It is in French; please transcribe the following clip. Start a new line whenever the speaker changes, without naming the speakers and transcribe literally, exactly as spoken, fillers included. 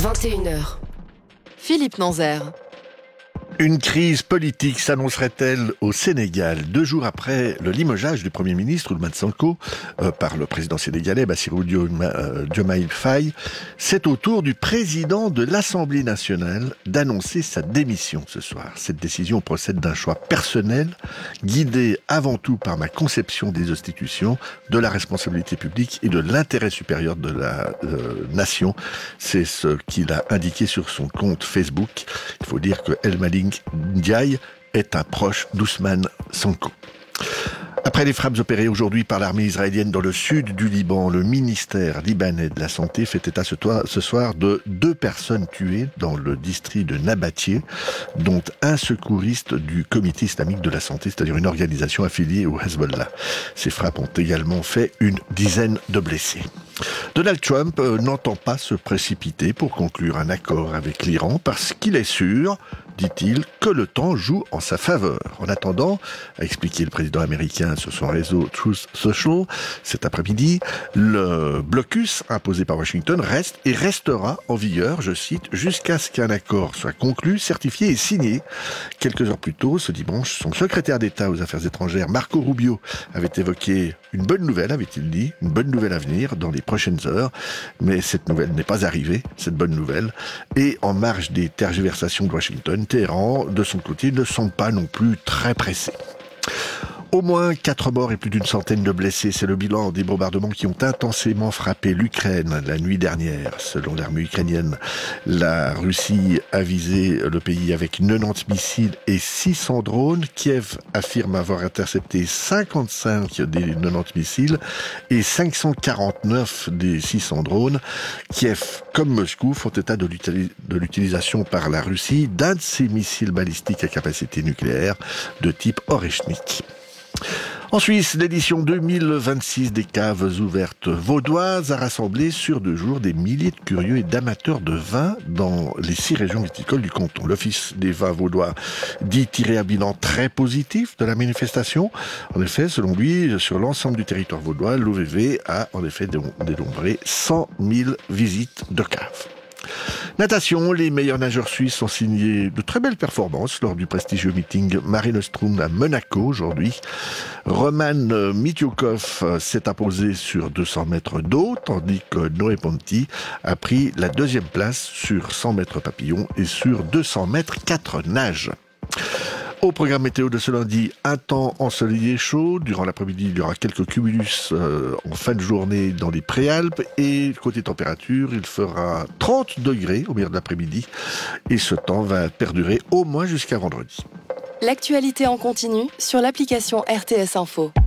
vingt et une heures.
Philippe Nanzer.
Une crise politique s'annoncerait-elle au Sénégal deux jours après le limogeage du Premier ministre Ousmane Sonko euh, par le président sénégalais Bassirou Diomaye Faye? C'est au tour du président de l'Assemblée nationale d'annoncer sa démission ce soir. Cette décision procède d'un choix personnel, guidé avant tout par ma conception des institutions, de la responsabilité publique et de l'intérêt supérieur de la euh, nation. C'est ce qu'il a indiqué sur son compte Facebook. Il faut dire que El Malik Ndiaye est un proche d'Ousmane Sonko. Après les frappes opérées aujourd'hui par l'armée israélienne dans le sud du Liban, le ministère libanais de la Santé fait état ce soir de deux personnes tuées dans le district de Nabatie, dont un secouriste du Comité islamique de la santé, c'est-à-dire une organisation affiliée au Hezbollah. Ces frappes ont également fait une dizaine de blessés. Donald Trump euh, n'entend pas se précipiter pour conclure un accord avec l'Iran parce qu'il est sûr, dit-il, que le temps joue en sa faveur. En attendant, a expliqué le président américain sur son réseau Truth Social cet après-midi, le blocus imposé par Washington reste et restera en vigueur, je cite, jusqu'à ce qu'un accord soit conclu, certifié et signé. Quelques heures plus tôt, ce dimanche, son secrétaire d'État aux Affaires étrangères, Marco Rubio, avait évoqué une bonne nouvelle, avait-il dit, une bonne nouvelle à venir dans les prochaines heures, mais cette nouvelle n'est pas arrivée, cette bonne nouvelle, et en marge des tergiversations de Washington, Téhéran, de son côté, ne semble pas non plus très pressé. Au moins quatre morts et plus d'une centaine de blessés, c'est le bilan des bombardements qui ont intensément frappé l'Ukraine la nuit dernière. Selon l'armée ukrainienne, la Russie a visé le pays avec quatre-vingt-dix missiles et six cents drones. Kiev affirme avoir intercepté cinquante-cinq des quatre-vingt-dix missiles et cinq cent quarante-neuf des six cents drones. Kiev, comme Moscou, font état de l'utilisation par la Russie d'un de ces missiles balistiques à capacité nucléaire de type Oreshnik. En Suisse, l'édition deux mille vingt-six des caves ouvertes vaudoises a rassemblé sur deux jours des milliers de curieux et d'amateurs de vin dans les six régions viticoles du canton. L'Office des vins vaudois dit tirer un bilan très positif de la manifestation. En effet, selon lui, sur l'ensemble du territoire vaudois, l'O V V a en effet dénombré cent mille visites de caves. Natation, les meilleurs nageurs suisses ont signé de très belles performances lors du prestigieux meeting Mare Nostrum à Monaco aujourd'hui. Roman Mitioukov s'est imposé sur deux cents mètres d'eau, tandis que Noé Ponti a pris la deuxième place sur cent mètres papillon et sur deux cents mètres quatre nages. Au programme météo de ce lundi, un temps ensoleillé chaud. Durant l'après-midi, il y aura quelques cumulus euh, en fin de journée dans les Préalpes. Et côté température, il fera trente degrés au milieu de l'après-midi. Et ce temps va perdurer au moins jusqu'à vendredi.
L'actualité en continu sur l'application R T S Info.